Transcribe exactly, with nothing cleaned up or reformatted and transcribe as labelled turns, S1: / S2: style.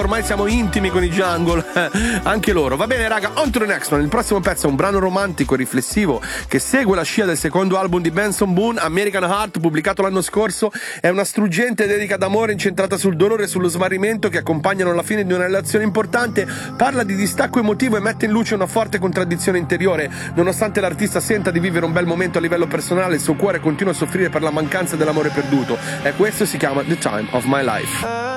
S1: ormai siamo intimi con i Jungle, anche loro. Va bene raga, on to the next one. Il prossimo pezzo è un brano romantico e riflessivo che segue la scia del secondo album di Benson Boone, American Heart, pubblicato l'anno scorso. È una struggente dedica d'amore incentrata sul dolore e sullo smarrimento che accompagnano la fine di una relazione importante. Parla di distacco emotivo e mette in luce una forte contraddizione interiore. Nonostante l'artista senta di vivere un bel momento a livello personale, il suo cuore continua a soffrire per la mancanza dell'amore perduto, e questo si chiama The Time of My Life.